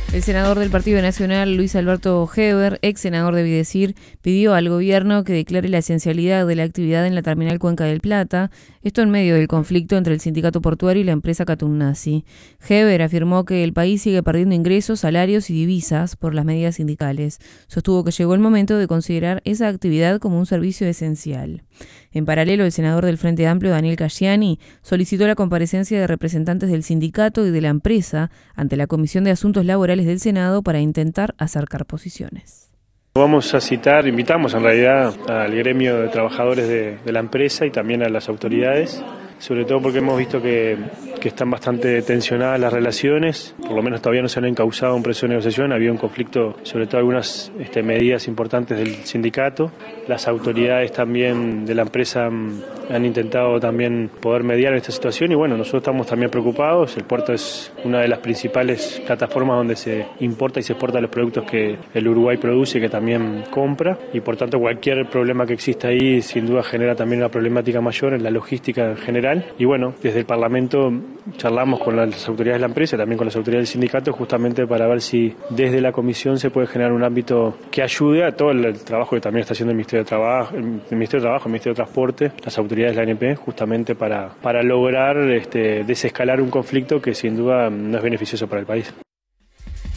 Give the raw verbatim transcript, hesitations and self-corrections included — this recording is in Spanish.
El senador del Partido Nacional, Luis Alberto Heber, ex senador de Bidesir, pidió al gobierno que declare la esencialidad de la actividad en la terminal Cuenca del Plata, esto en medio del conflicto entre el sindicato portuario y la empresa Catunasi. Heber afirmó que el país sigue perdiendo ingresos, salarios y divisas por las medidas sindicales. Sostuvo que llegó el momento de considerar esa actividad como un servicio esencial. En paralelo, el senador del Frente Amplio, Daniel Casciani, solicitó la comparecencia de representantes del sindicato y de la empresa ante la Comisión de Asuntos Laborales del Senado para intentar acercar posiciones. Vamos a citar, invitamos en realidad al gremio de trabajadores de, de la empresa y también a las autoridades, sobre todo porque hemos visto que, que están bastante tensionadas las relaciones, por lo menos todavía no se han encauzado un proceso de negociación, había un conflicto, sobre todo algunas este, medidas importantes del sindicato. Las autoridades también de la empresa han, han intentado también poder mediar esta situación y bueno, nosotros estamos también preocupados. El puerto es una de las principales plataformas donde se importa y se exporta los productos que el Uruguay produce y que también compra, y por tanto cualquier problema que exista ahí sin duda genera también una problemática mayor en la logística en general. Y bueno, desde el Parlamento charlamos con las autoridades de la empresa, también con las autoridades del sindicato, justamente para ver si desde la comisión se puede generar un ámbito que ayude a todo el trabajo que también está haciendo el Ministerio de Trabajo, el Ministerio de Trabajo, el Ministerio de Transporte, las autoridades de la A N P, justamente para, para lograr este, desescalar un conflicto que sin duda no es beneficioso para el país.